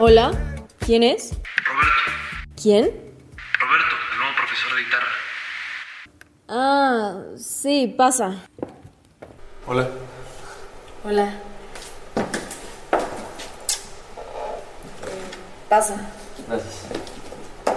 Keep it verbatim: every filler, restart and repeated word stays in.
Hola, ¿quién es? Roberto. ¿Quién? Roberto, el nuevo profesor de guitarra. Ah, sí, pasa. Hola. Hola. Pasa. Gracias.